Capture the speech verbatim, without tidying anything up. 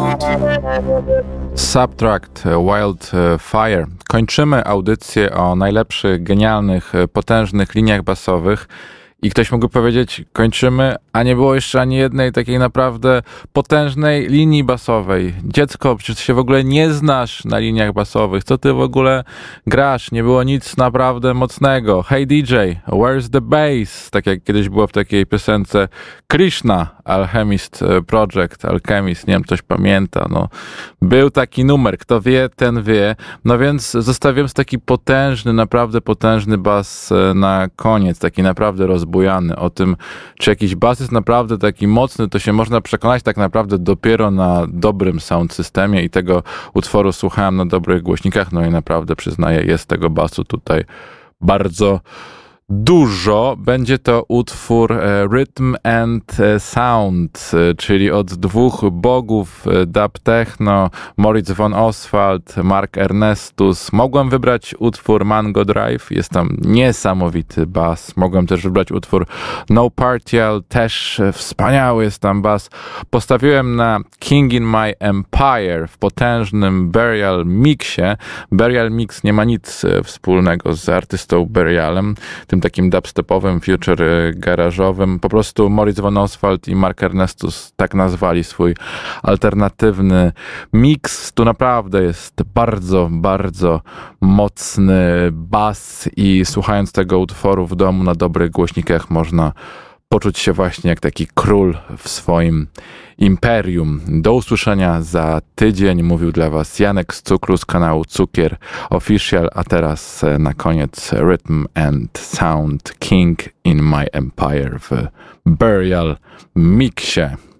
Subtract, Wildfire. Kończymy audycję o najlepszych, genialnych, potężnych liniach basowych. I ktoś mógł powiedzieć, kończymy, a nie było jeszcze ani jednej takiej naprawdę potężnej linii basowej. Dziecko, przecież się w ogóle nie znasz na liniach basowych. Co ty w ogóle grasz? Nie było nic naprawdę mocnego. Hey D J, where's the bass? Tak jak kiedyś było w takiej piosence Krishna, Alchemist Project, Alchemist, nie wiem, ktoś pamięta. No. Był taki numer, kto wie, ten wie. No więc zostawiam taki potężny, naprawdę potężny bas na koniec, taki naprawdę rozbudowany. O tym, czy jakiś bas jest naprawdę taki mocny, to się można przekonać tak naprawdę dopiero na dobrym sound systemie i tego utworu słuchałem na dobrych głośnikach, no i naprawdę przyznaję, jest tego basu tutaj bardzo dużo. Będzie to utwór e, Rhythm and Sound, e, czyli od dwóch bogów e, dub techno, Moritz von Oswald, Mark Ernestus. Mogłem wybrać utwór Mango Drive, jest tam niesamowity bas. Mogłem też wybrać utwór No Partial, też wspaniały jest tam bas. Postawiłem na King in My Empire w potężnym Burial Mixie. Burial Mix nie ma nic wspólnego z artystą Burialem, tym takim dubstepowym, future garażowym. Po prostu Moritz von Oswald i Mark Ernestus tak nazwali swój alternatywny mix. Tu naprawdę jest bardzo, bardzo mocny bas i słuchając tego utworu w domu na dobrych głośnikach można poczuć się właśnie jak taki król w swoim imperium. Do usłyszenia za tydzień. Mówił dla was Janek z Cukru z kanału Cukier Official, a teraz na koniec Rhythm and Sound King in My Empire w Burial Mixie.